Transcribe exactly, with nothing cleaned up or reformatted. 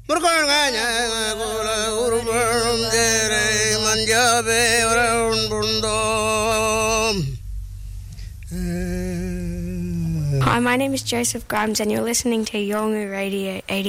Hi, my name is Joseph Grimes and you're listening to Yolngu Radio eighty.